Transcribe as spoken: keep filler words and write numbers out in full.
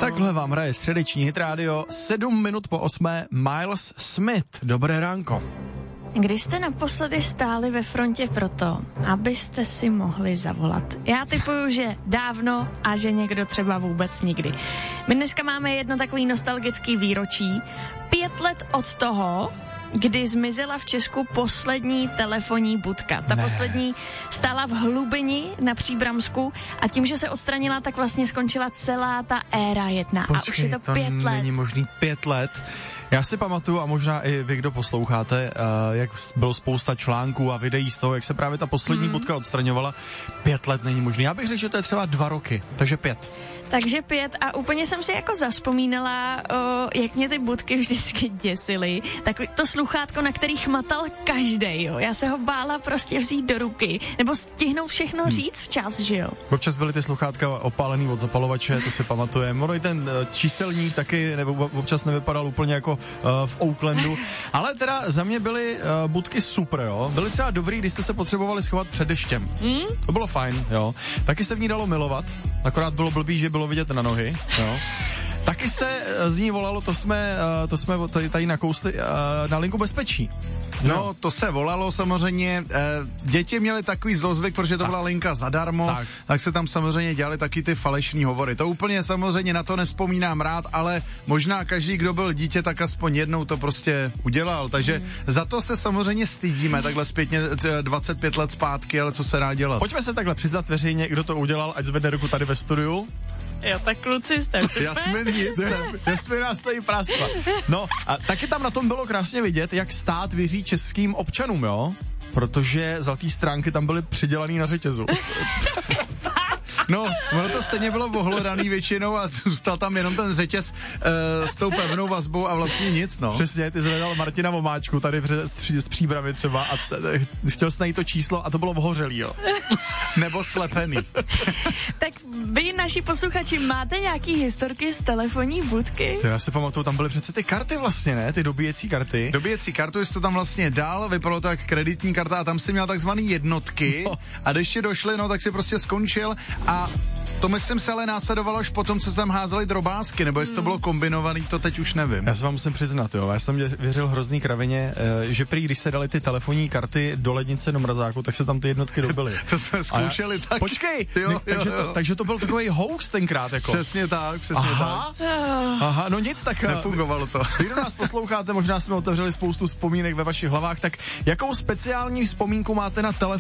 Takhle vám hraje středeční hit rádio, sedm minut po osmé, Miles Smith. Dobré ránko. Když jste naposledy stáli ve frontě proto, abyste si mohli zavolat. Já tipuju, že dávno a že někdo třeba vůbec nikdy. My dneska máme jedno takový nostalgický výročí. Pět let od toho, kdy zmizela v Česku poslední telefonní budka. Ta ne. poslední stála v Hlubini na Příbramsku a tím, že se odstranila, tak vlastně skončila celá ta éra jedna. Počkej, a už je to, to pět let. není možný pět let. Já si pamatuju, a možná i vy, kdo posloucháte, uh, jak bylo spousta článků a videí z toho, jak se právě ta poslední hmm. budka odstraňovala. Pět let není možný. Já bych řekl, že to je třeba dva roky, takže pět. Takže pět a úplně jsem si jako zazpomínala, o, jak mě ty budky vždycky děsily. Tak to sluchátko, na který chmatal každej, jo. Já se ho bála prostě vzít do ruky, nebo stihnout všechno hmm. říct včas, že jo. Občas byly ty sluchátka opálený od zapalovače, to si pamatujeme. Ono i ten číselník taky nebo občas nevypadal úplně jako uh, v Oaklandu. Ale teda za mě byly uh, budky super, jo. Byly třeba dobrý, když jste se potřebovali schovat před deštěm. Hmm? To bylo fajn, jo. Taky se v ní dalo milovat, akorát bylo blbý, že bylo vidět na nohy, jo. Taky se z ní volalo, to jsme, to jsme tady, tady nakousli, na linku bezpečí. No, no, to se volalo samozřejmě, děti měly takový zlozvyk, protože to byla linka zadarmo, tak. tak se tam samozřejmě dělali taky ty falešný hovory. To úplně samozřejmě na to nespomínám rád, ale možná každý, kdo byl dítě, tak aspoň jednou to prostě udělal, takže hmm. za to se samozřejmě stydíme, takhle zpětně dvacet pět let zpátky, ale co se dá dělat. Pojďme se takhle přiznat veřejně, kdo to udělal, ať zvedne ruku tady ve studiu. Jo, tak kluci jste super. Jasmin nic, Jasmin nás tady práskla. No, a taky tam na tom bylo krásně vidět, jak stát věří českým občanům, jo? Protože zlatý stránky tam byly přidělaný na řetězu. No, ono to stejně bylo ohlodaný většinou a zůstal tam jenom ten řetěz uh, s tou pevnou vazbou a vlastně nic, no. Přesně, ty zvedal Martina Vomáčku tady z Příbramy třeba a t- chtěl jsi najít to číslo a to bylo ohořelý, jo. Nebo slepený. Tak vy, naši posluchači, máte nějaký historky z telefonní budky? To já si pamatuju, tam byly přece ty karty vlastně, ne? Ty dobíjecí karty. Dobíjecí kartu, jsi to tam vlastně dal, vypadalo to jak kreditní karta a tam si měl takzvaný jednotky no. a když ti došly, no tak si prostě skončil a to myslím se ale následovalo až potom, co se tam házeli drobásky, nebo jestli to bylo kombinovaný, to teď už nevím. Já se vám musím přiznat, jo, já jsem věřil hrozný kravině, že prý, když se dali ty telefonní karty do lednice, do mrazáku, tak se tam ty jednotky dobily. To jsme zkoušeli já... tak. Počkej, jo, ne, jo, takže, jo. To, takže to byl takový hoax tenkrát, jako. Přesně tak, přesně Aha. tak. Aha, no nic, tak nefungovalo to. Vy, kdo nás posloucháte, možná jsme otevřeli spoustu vzpomínek ve vašich hlavách, tak jakou speciální vzpomínku máte na telefon?